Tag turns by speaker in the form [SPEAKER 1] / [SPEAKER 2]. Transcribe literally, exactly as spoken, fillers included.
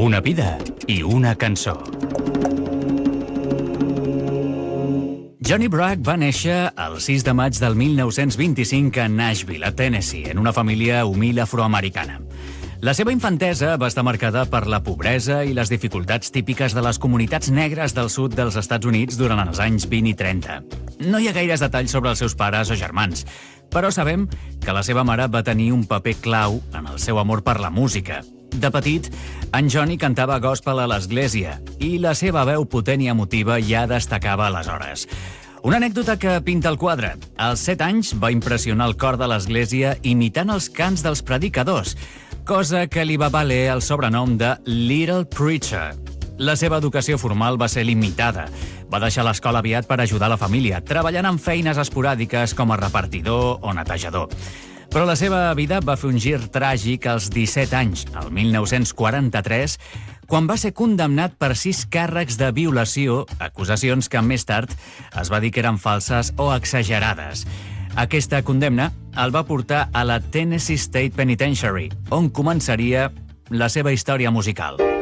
[SPEAKER 1] Una vida i una cançó. Johnny Bragg va néixer el sis de maig del mil nou-cents vint-i-cinc a Nashville, a Tennessee, en una família humil afroamericana. La seva infantesa va estar marcada per la pobresa i les dificultats típiques de les comunitats negres del sud dels Estats Units durant els anys vint i trenta. No hi ha gaires detalls sobre els seus pares o germans, però sabem que la seva mare va tenir un paper clau en el seu amor per la música. De petit, en Johnny cantava gospel a l'església i la seva veu potent i emotiva ja destacava aleshores. Una anècdota que pinta el quadre. Als set anys va impressionar el cor de l'església imitant els cants dels predicadors, cosa que li va valer el sobrenom de Little Preacher. La seva educació formal va ser limitada. Va deixar l'escola aviat per ajudar la família, treballant en feines esporàdiques com a repartidor o netejador. Però la seva vida va fer un gir tràgic als disset anys, el mil nou-cents quaranta-tres, quan va ser condemnat per sis càrrecs de violació, acusacions que més tard es va dir que eren falses o exagerades. Aquesta condemna el va portar a la Tennessee State Penitentiary, on començaria la seva història musical.